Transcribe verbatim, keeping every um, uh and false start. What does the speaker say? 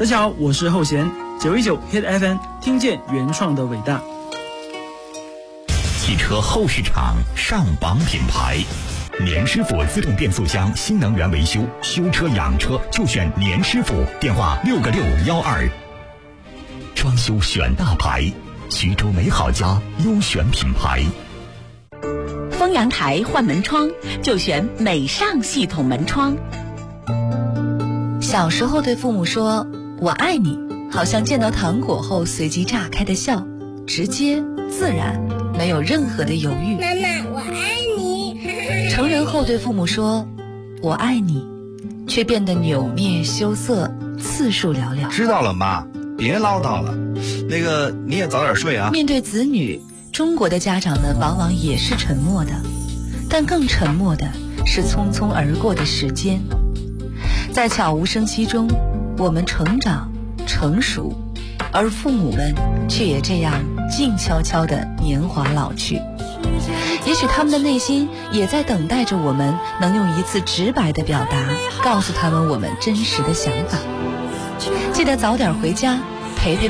大家好，我是后弦，九一九 Hit F M， 听见原创的伟大。 汽车后市场上榜品牌，年师傅自动变速箱新能源维修，修车养车就选年师傅，电话六个六幺二。装修选大牌，徐州美好家优选品牌。 丰阳台换门窗就选美尚系统门窗。 小时候对父母说我爱你，好像见到糖果后随即炸开的笑，直接自然，没有任何的犹豫。 妈妈我爱你。 成人后对父母说我爱你，却变得扭捏羞涩，次数寥寥。 知道了妈，别唠叨了，那个你也早点睡啊。 面对子女，中国的家长们往往也是沉默的，但更沉默的是匆匆而过的时间。在悄无声息中，我们成长成熟，而父母们却也这样静悄悄地年华老去。也许他们的内心也在等待着我们能用一次直白的表达，告诉他们我们真实的想法。记得早点回家，陪陪